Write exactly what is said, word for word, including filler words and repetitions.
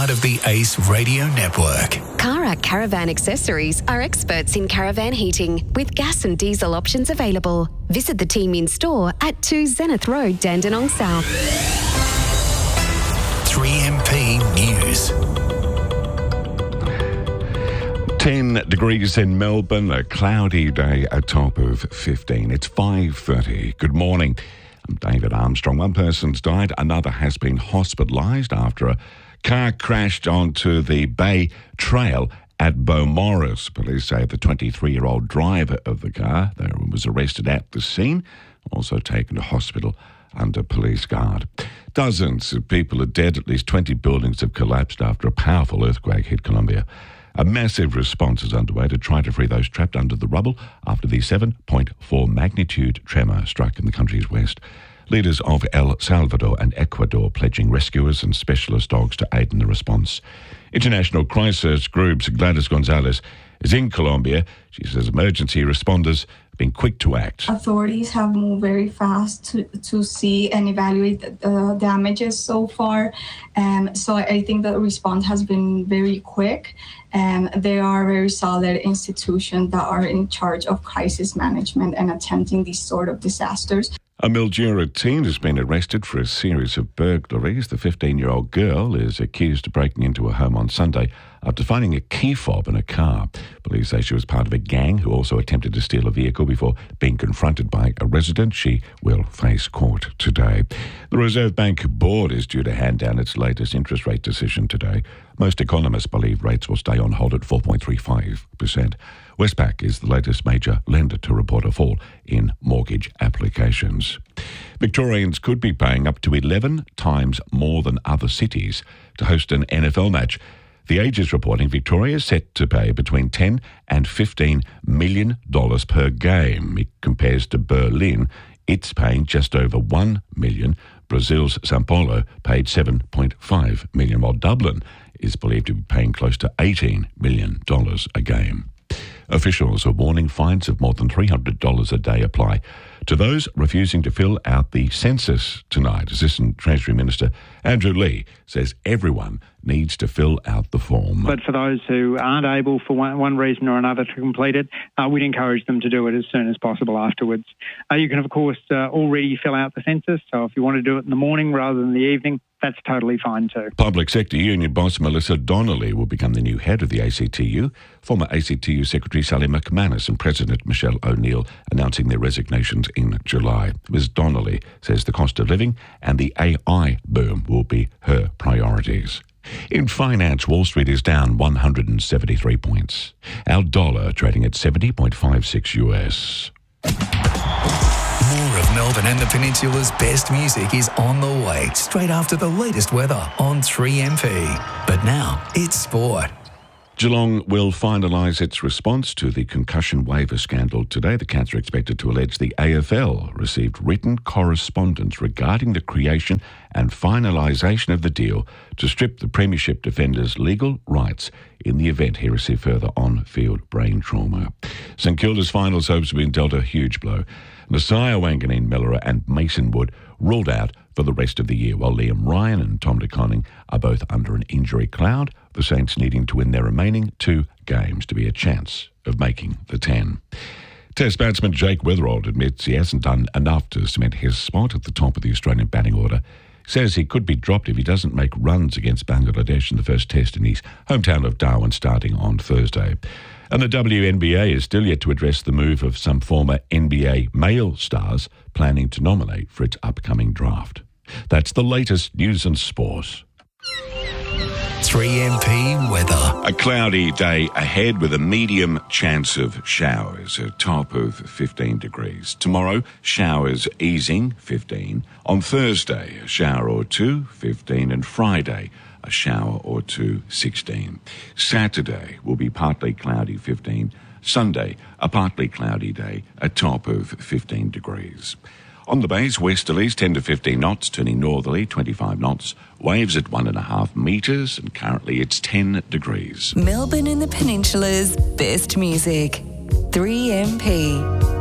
part of the Ace Radio Network. Karak Caravan Accessories are experts in caravan heating with gas and diesel options available. Visit the team in store at two Zenith Road, Dandenong South. three M P News. ten degrees in Melbourne, a cloudy day, a top of fifteen. It's five thirty. Good morning. I'm David Armstrong. One person's died, another has been hospitalised after a car crashed onto the Bay Trail at Beaumaris. Police say the twenty-three-year-old driver of the car was arrested at the scene, also taken to hospital under police guard. Dozens of people are dead. At least twenty buildings have collapsed after a powerful earthquake hit Colombia. A massive response is underway to try to free those trapped under the rubble after the seven point four magnitude tremor struck in the country's west. Leaders of El Salvador and Ecuador pledging rescuers and specialist dogs to aid in the response. International crisis groups Gladys Gonzalez is in Colombia. She says emergency responders have been quick to act. Authorities have moved very fast to, to see and evaluate the damages so far. Um, so I think the response has been very quick. And they are very solid institutions that are in charge of crisis management and attending these sort of disasters. A Mildura teen has been arrested for a series of burglaries. The fifteen-year-old girl is accused of breaking into a home on Sunday after finding a key fob in a car. Police say she was part of a gang who also attempted to steal a vehicle before being confronted by a resident. She will face court today. The Reserve Bank Board is due to hand down its latest interest rate decision today. Most economists believe rates will stay on hold at four point three five percent. Westpac is the latest major lender to report a fall in mortgage applications. Victorians could be paying up to eleven times more than other cities to host an N F L match. The Age is reporting Victoria is set to pay between ten and fifteen million dollars per game. It compares to Berlin. It's paying just over one million dollars. Brazil's São Paulo paid seven point five million dollars, while Dublin is believed to be paying close to eighteen million dollars a game. Officials are warning fines of more than three hundred dollars a day apply to those refusing to fill out the census tonight. Assistant Treasury Minister Andrew Lee says everyone needs to fill out the form. But for those who aren't able for one, one reason or another to complete it, uh, we'd encourage them to do it as soon as possible afterwards. Uh, you can, of course, uh, already fill out the census, so if you want to do it in the morning rather than the evening, that's totally fine too. Public Sector Union boss Melissa Donnelly will become the new head of the A C T U. Former A C T U Secretary Sally McManus and President Michelle O'Neill announcing their resignations in July. Miz Donnelly says the cost of living and the A I boom will be her priorities. In finance, Wall Street is down one hundred seventy-three points. Our dollar trading at seventy point five six U S. More of Melbourne and the Peninsula's best music is on the way straight after the latest weather on three M P. But now it's sport. Geelong will finalise its response to the concussion waiver scandal today. The Cats are expected to allege the A F L received written correspondence regarding the creation and finalisation of the deal to strip the Premiership defender's legal rights in the event he received further on-field brain trauma. St Kilda's finals hopes have been dealt a huge blow. Messiah Wanganeen Miller and Mason Wood ruled out for the rest of the year, while Liam Ryan and Tom De Koning are both under an injury cloud, the Saints needing to win their remaining two games to be a chance of making the ten. Test batsman Jake Weatherald admits he hasn't done enough to cement his spot at the top of the Australian batting order. Says he could be dropped if he doesn't make runs against Bangladesh in the first test in his hometown of Darwin starting on Thursday. And the W N B A is still yet to address the move of some former N B A male stars planning to nominate for its upcoming draft. That's the latest news and sport. three M P weather. A cloudy day ahead with a medium chance of showers, a top of fifteen degrees. Tomorrow, showers easing, fifteen. On Thursday, a shower or two, fifteen. And Friday, a shower or two, sixteen. Saturday will be partly cloudy, fifteen. Sunday, a partly cloudy day, a top of fifteen degrees. On the bays, westerlies ten to fifteen knots, turning northerly twenty-five knots. Waves at one and a half metres, and currently it's ten degrees. Melbourne and the Peninsula's best music. three M P.